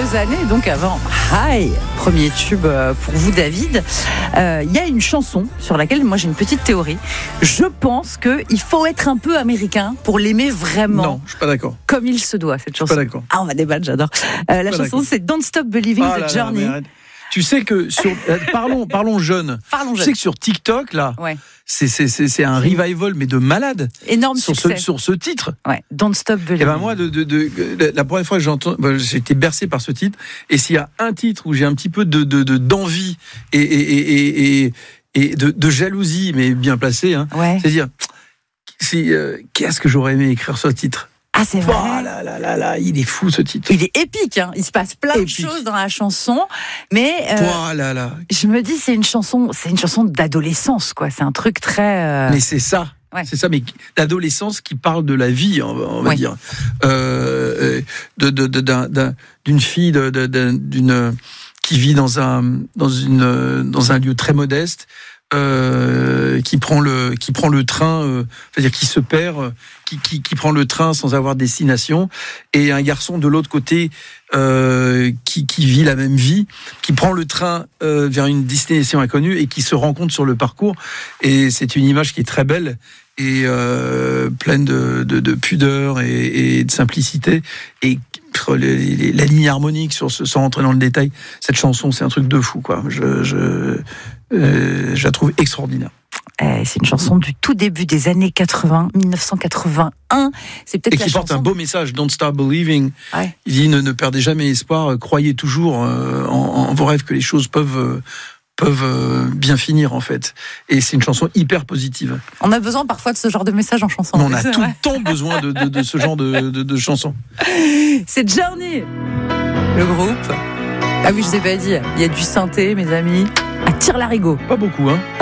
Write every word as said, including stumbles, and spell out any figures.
quelques années, donc avant Hi, premier tube pour vous David, il euh, y a une chanson sur laquelle moi j'ai une petite théorie. Je pense qu'il faut être un peu américain pour l'aimer vraiment. Non, je suis pas d'accord. Comme il se doit, cette chanson. Je suis pas d'accord. Ah, on va débattre, j'adore. Euh, la chanson d'accord. c'est Don't Stop Believing Ah the là là, Journey. mais tu sais que sur euh, parlons parlons jeunes. Parlons tu jeunes. sais que sur TikTok là, Ouais. c'est c'est c'est c'est un revival mais de malade. Énorme sur succès. ce sur ce titre. Ouais. Don't Stop Believing. Et ben moi de, de, de, de la première fois que j'entends, ben, j'ai été bercé par ce titre. Et s'il y a un titre où j'ai un petit peu de, de, de d'envie et et et et, et de, de jalousie, mais bien placé, hein, Ouais. c'est-à-dire c'est euh, qu'est-ce que j'aurais aimé écrire ce titre. Ah, c'est vrai. Oh là là là là, il est fou ce titre. Il est épique, hein. Il se passe plein Épique. de choses dans la chanson, mais euh, Oh là là. je me dis c'est une chanson, c'est une chanson d'adolescence, quoi. C'est un truc très. Euh... Mais c'est ça. Ouais. C'est ça, mais l'adolescence qui parle de la vie, on va, on va Ouais. dire, euh, de, de, de, d'un, d'un, d'une fille, de, de, d'une qui vit dans un dans une dans un lieu très modeste, euh, qui prend le qui prend le train, euh, c'est-à-dire qui se perd, euh, qui, qui qui prend le train sans avoir de destination, et un garçon de l'autre côté euh, qui qui vit la même vie, qui prend le train euh, vers une destination inconnue et qui se rencontre sur le parcours. Et c'est une image qui est très belle et euh, pleine de, de, de pudeur et, et de simplicité. Et les, les, la ligne harmonique, sur ce, sans rentrer dans le détail, cette chanson, c'est un truc de fou, quoi. Je, je, euh, je la trouve extraordinaire. Euh, c'est une chanson du tout début des années quatre-vingts, dix-neuf cent quatre-vingt-un. C'est peut-être Et la qui porte chanson... un beau message, Don't Stop Believing. Ouais. Il dit ne, ne perdez jamais espoir, croyez toujours euh, en, en vos rêves que les choses peuvent... Euh, peuvent euh, bien finir en fait. Et c'est une chanson hyper positive. On a besoin parfois de ce genre de message en chanson. Mais on a C'est tout vrai. le temps besoin de, de, de ce genre de, de, de chansons. C'est Journey, le groupe. Ah oui, je vous ai pas dit, il y a du synthé, mes amis. À Tire-Larigot. Pas beaucoup, hein.